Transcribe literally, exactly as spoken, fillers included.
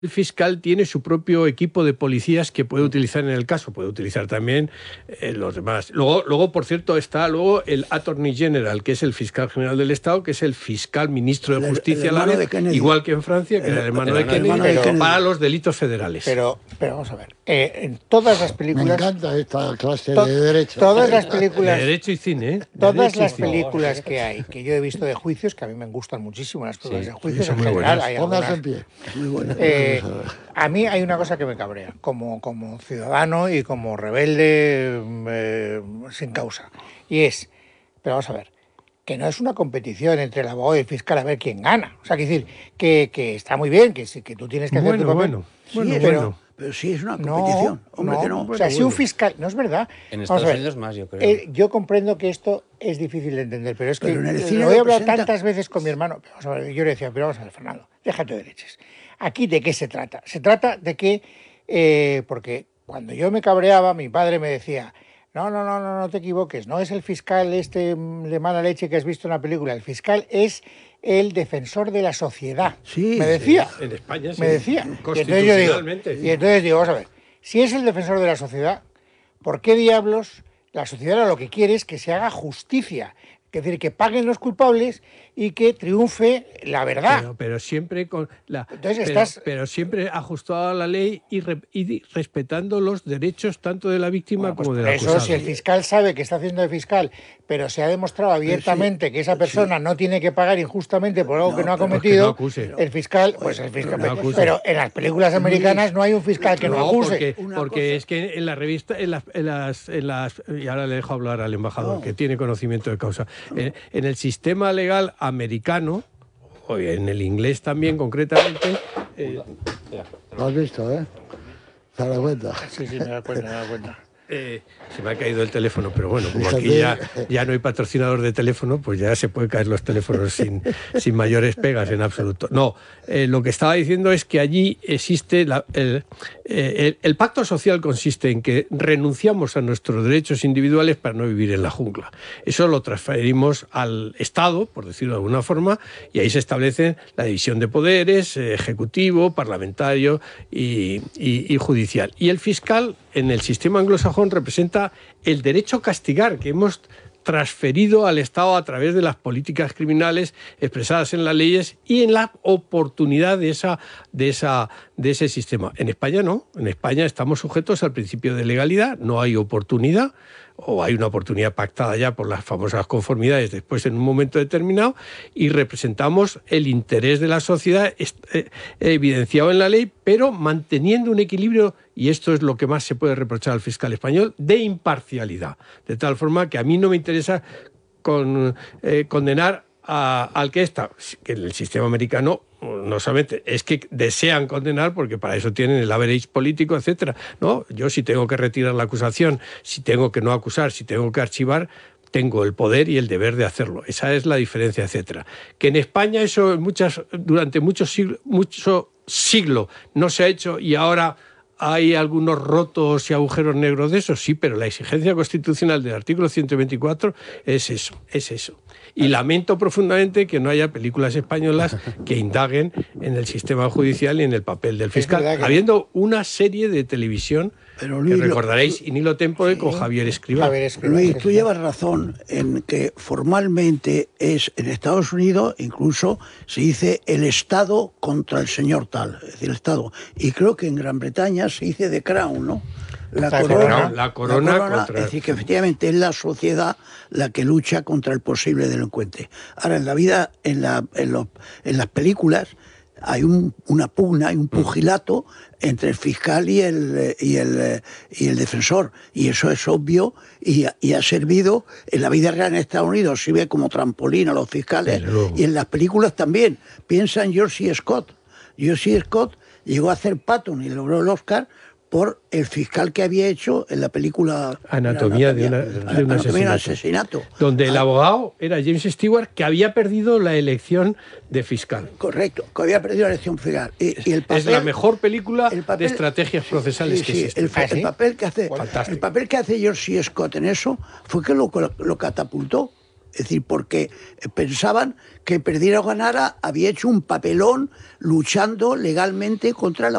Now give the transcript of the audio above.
El fiscal tiene su propio equipo de policías que puede utilizar en el caso, puede utilizar también eh, los demás. Luego, luego, por cierto, está luego el Attorney General, que es el fiscal general del Estado, que es el fiscal ministro de Justicia el, el a la vez, igual que en Francia, que el, era el hermano, el, de, Kennedy, hermano de Kennedy, para los delitos federales. Pero, pero vamos a ver, eh, en todas las películas... Me encanta esta clase to, de derecho. Todas las películas... De derecho y cine, ¿eh? Todas derecho las películas que hay, que yo he visto de juicios, que a mí me gustan muchísimo las películas sí, de juicios sí, en general. Hay Póngase en pie. Muy buenas. Eh, a mí hay una cosa que me cabrea, como, como ciudadano y como rebelde eh, sin causa, y es, pero vamos a ver, que no es una competición entre el abogado y el fiscal a ver quién gana. O sea, que decir, que, que está muy bien, que, que tú tienes que hacer bueno, tu papel. Bueno, sí, bueno, pero, bueno. pero sí es una competición. No, Hombre, no, que no. O sea, bueno, si un fiscal... No es verdad. En Estados Unidos más, yo creo. Eh, yo comprendo que esto es difícil de entender, pero es que pero en el cine lo he hablado presenta... tantas veces con mi hermano. Pero vamos a ver, yo le decía, pero vamos a ver, Fernando, déjate de leches. ¿Aquí de qué se trata? Se trata de que... Eh, porque cuando yo me cabreaba, mi padre me decía... No, no, no, no, no te equivoques. No es el fiscal este de mala leche que has visto en la película. El fiscal es el defensor de la sociedad. Sí, me decía. Sí, en España sí. Me decía. Constitucionalmente. Y entonces, yo digo, y entonces digo, vamos a ver. Si es el defensor de la sociedad, ¿por qué diablos la sociedad lo que quiere es que se haga justicia? Es decir, que paguen los culpables y que triunfe la verdad. Pero, pero siempre con la, Entonces pero, estás... pero siempre ajustado a la ley y, re, y respetando los derechos tanto de la víctima bueno, pues como de la acusada. Eso, si el fiscal sabe que está haciendo de fiscal, pero se ha demostrado abiertamente sí, que esa persona sí. no tiene que pagar injustamente por algo no, que no ha cometido, pues no el fiscal, pues el fiscal. No pero, pero en las películas americanas no hay un fiscal que no, no acuse. Porque, porque es que en la revista, en las, en las, en las, y ahora le dejo hablar al embajador no. que tiene conocimiento de causa. En, en el sistema legal americano, o en el inglés también concretamente... Eh, Lo has visto, ¿eh? ¿Te das cuenta? Sí, sí, me da cuenta, me da cuenta. Eh, se me ha caído el teléfono, pero bueno, como aquí ya, ya no hay patrocinador de teléfono, pues ya se pueden caer los teléfonos sin, sin mayores pegas en absoluto. No, eh, lo que estaba diciendo es que allí existe... La, el, el, el pacto social consiste en que renunciamos a nuestros derechos individuales para no vivir en la jungla. Eso lo transferimos al Estado, por decirlo de alguna forma, y ahí se establece la división de poderes, eh, ejecutivo, parlamentario y, y, y judicial. Y el fiscal, en el sistema anglosajón, representa el derecho a castigar que hemos transferido al Estado a través de las políticas criminales expresadas en las leyes y en la oportunidad de, esa, de, esa, de ese sistema. En España no, en España estamos sujetos al principio de legalidad, no hay oportunidad, o hay una oportunidad pactada ya por las famosas conformidades después en un momento determinado, y representamos el interés de la sociedad eh, evidenciado en la ley, pero manteniendo un equilibrio, y esto es lo que más se puede reprochar al fiscal español, de imparcialidad. De tal forma que a mí no me interesa con, eh, condenar a, al que está, que en el sistema americano no solamente es que desean condenar, porque para eso tienen el average político, etcétera. No, yo si tengo que retirar la acusación, si tengo que no acusar, si tengo que archivar, tengo el poder y el deber de hacerlo. Esa es la diferencia, etcétera. Que en España eso muchas, durante muchos siglos, mucho siglo no se ha hecho y ahora hay algunos rotos y agujeros negros de eso, sí, pero la exigencia constitucional del artículo ciento veinticuatro es eso, es eso. Y lamento profundamente que no haya películas españolas que indaguen en el sistema judicial y en el papel del fiscal, que... habiendo una serie de televisión pero Luis, que recordaréis, In Illo Tempore, sí, con Javier Escribá. Javier Escribá. Luis, tú llevas razón en que formalmente es en Estados Unidos, incluso se dice el Estado contra el señor tal, es decir, el Estado. Y creo que en Gran Bretaña se dice The Crown, ¿no? La, la, corona, corona, la corona, la corona contra... Es decir, que efectivamente es la sociedad la que lucha contra el posible delincuente. Ahora, en la vida, en, la, en, los, en las películas, hay un, una pugna, hay un pugilato entre el fiscal y el, y el, y el defensor. Y eso es obvio y, y ha servido en la vida real en Estados Unidos. Sirve como trampolín a los fiscales. Y en las películas también. Piensa en George C. Scott. George C. Scott llegó a hacer Patton y logró el Oscar por el fiscal que había hecho en la película Anatomía, anatomía de, una, de un asesinato, asesinato. Donde el abogado era James Stewart, que había perdido la elección de fiscal. Correcto, que había perdido la elección fiscal. Y, es, y el papel, es la mejor película papel, de estrategias procesales sí, que sí, existe. El, ¿Ah, sí? el, papel que hace, el papel que hace George C. Scott en eso fue que lo, lo catapultó. Es decir, porque pensaban que perdiera o ganara había hecho un papelón luchando legalmente contra la